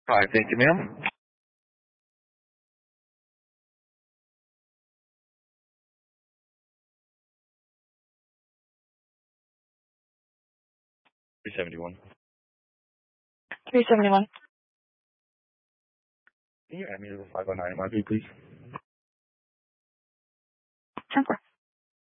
Hi, thank you, ma'am. 371. 371. Can you add me to the 509 MRP, please?